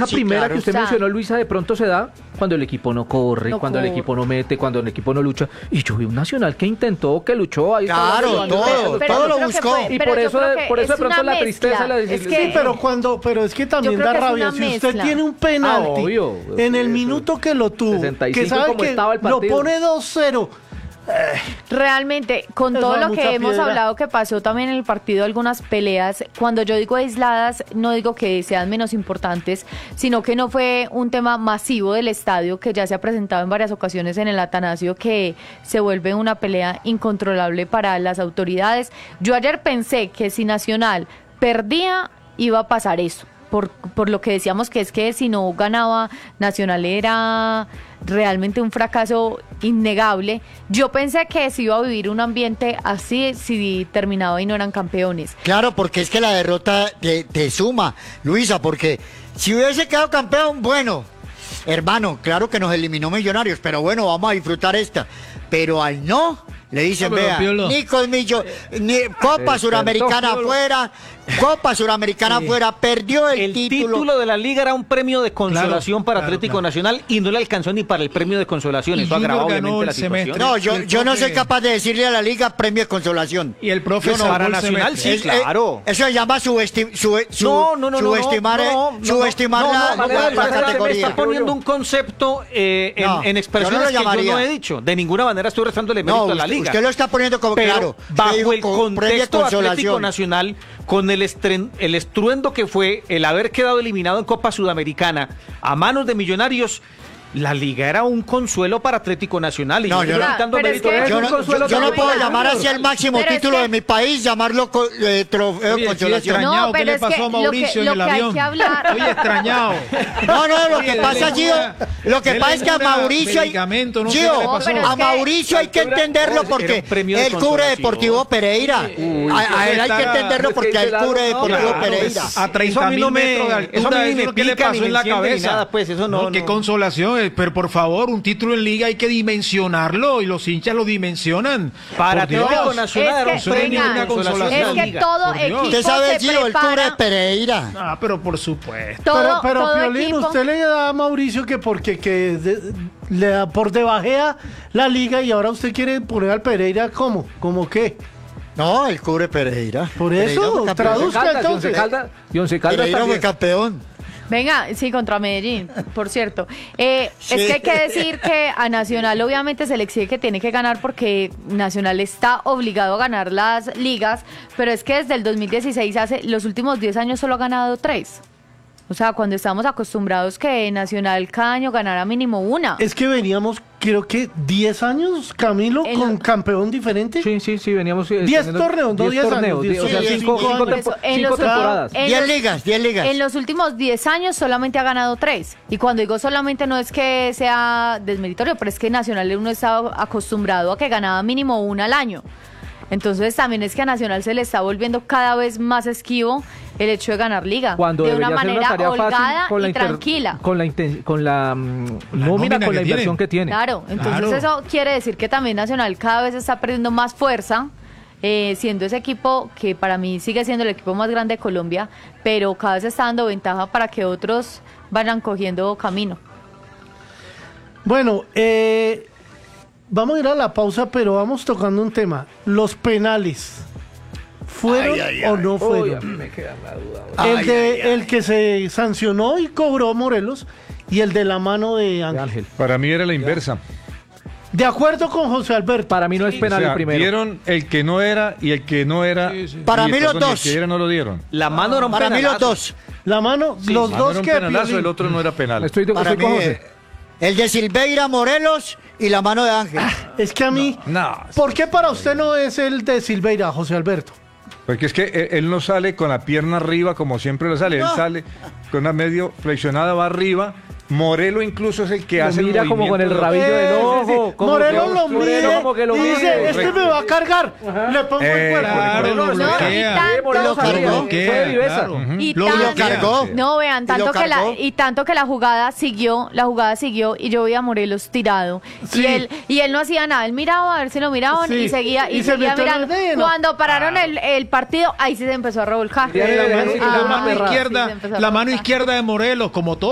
esa primera que usted mencionó, Luisa, de pronto se da cuando el equipo no corre, cuando el equipo no mete, cuando el equipo no lucha. Y yo vi un Nacional que intentó, que luchó. Ahí claro, todo lo buscó. Y por eso de pronto la tristeza, la desilusión. Sí, pero es que también da rabia. Si usted tiene un penalti en el minuto que lo tuvo, que sabe que lo pone 2-0. Realmente, con todo lo que hemos hablado que pasó también en el partido, algunas peleas, cuando yo digo aisladas, no digo que sean menos importantes, sino que no fue un tema masivo del estadio, que ya se ha presentado en varias ocasiones en el Atanasio, que se vuelve una pelea incontrolable para las autoridades. Yo ayer pensé que si Nacional perdía, iba a pasar eso. Por lo que decíamos, que es que si no ganaba, Nacional era realmente un fracaso innegable. Yo pensé que se iba a vivir un ambiente así si terminaba y no eran campeones. Claro, porque es que la derrota te suma, Luisa, porque si hubiese quedado campeón, bueno, hermano, claro que nos eliminó Millonarios, pero bueno, vamos a disfrutar esta. Pero al no, le dicen, vea, ni colmillo, ni Copa Suramericana afuera, Copa Suramericana afuera, perdió el título. El título de la Liga era un premio de consolación para Atlético Nacional y no le alcanzó ni para el premio de consolación. Eso agravó obviamente la situación. No, yo no soy capaz de decirle a la Liga premio de consolación. Y el profesor para Nacional, sí, claro. Eso se llama subestimar la categoría. Me está poniendo un concepto en expresiones que yo no he dicho. De ninguna manera estoy restándole mérito a la Liga. Usted lo está poniendo como claro. Bajo el contexto Atlético Nacional, con el estruendo que fue el haber quedado eliminado en Copa Sudamericana a manos de Millonarios, la Liga era un consuelo para Atlético Nacional. Y no, yo no puedo llamar así el máximo título de mi país, llamarlo trofeo de consolación. No, ¿qué le pasó a Mauricio en el avión? Estoy extrañado. No, lo que pasa, Gio, es que a Mauricio hay que entenderlo porque él cubre Deportivo Pereira. A él hay que entenderlo porque él cubre Deportivo Pereira. A 30.000 metros de altura, eso es lo que le pasó en la cabeza. Qué consolación. Pero por favor, un título en Liga hay que dimensionarlo y los hinchas lo dimensionan. Para Atlético Nacional era un premio de una consolación. Es que todo equipo usted sabe, Gio, el cubre de Pereira. Ah, pero por supuesto. Pero Piolín, usted le da a Mauricio que porque le da por debajea la Liga y ahora usted quiere poner al Pereira ¿cómo? ¿Cómo qué? No, el cubre Pereira. Por eso, traduzca entonces. Y Once Caldas Pereira fue campeón. Venga, sí, contra Medellín, por cierto. Es que hay que decir que a Nacional obviamente se le exige que tiene que ganar porque Nacional está obligado a ganar las ligas, pero es que desde el 2016, hace los últimos 10 años, solo ha ganado 3. O sea, cuando estamos acostumbrados que Nacional cada año ganara mínimo una. Es que veníamos, creo que 10 años, Camilo, con campeón diferente. Sí, veníamos 10 torneos, no 10 años. O sea, 5 temporadas. 10 ligas. En los últimos 10 años solamente ha ganado 3. Y cuando digo solamente no es que sea desmeritorio, pero es que Nacional uno estaba acostumbrado a que ganaba mínimo una al año. Entonces también es que a Nacional se le está volviendo cada vez más esquivo el hecho de ganar liga. Cuando de una manera holgada con y tranquila. Con la nómina, con la inversión que tiene. Claro, entonces eso quiere decir que también Nacional cada vez está perdiendo más fuerza, siendo ese equipo que para mí sigue siendo el equipo más grande de Colombia, pero cada vez está dando ventaja para que otros vayan cogiendo camino. Bueno, vamos a ir a la pausa, pero vamos tocando un tema. Los penales. ¿Fueron o no fueron? A mí me queda la duda. El que se sancionó y cobró Morelos y el de la mano de Ángel. Para mí era la inversa. De acuerdo con José Alberto. Para mí no es penal el primero. Dieron el que no era y el que no era. Para mí los dos. El que era no lo dieron. La mano era un penalazo. Para mí los dos. La mano, los dos que penalazo, el otro no era penal. Estoy con José. El de Silveira, Morelos y la mano de Ángel. Es que a mí. ¿Por qué para usted no es el de Silveira, José Alberto? Porque es que él no sale con la pierna arriba como siempre lo sale. Él sale con una medio flexionada, va arriba. Morelos incluso es el que hace mira como con el rabillo del ojo. Sí. Morelos lo mide y dice, este me va a cargar. Le pongo el cuerpo. Claro, lo cargó. No, vean, tanto que la jugada siguió y yo vi a Morelos tirado. Sí. Y él no hacía nada. Él miraba a ver si lo miraban y seguía mirando. Cuando pararon el partido, ahí sí se empezó a revolcar. La mano izquierda de Morelos, como todo.